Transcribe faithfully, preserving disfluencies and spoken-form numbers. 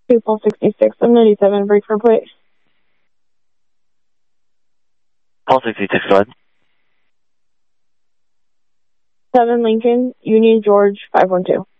Two Paul sixty-six, I'm ninety-seven, break for plate. Paul sixty-six, go ahead. seven Lincoln, Union George, five one two.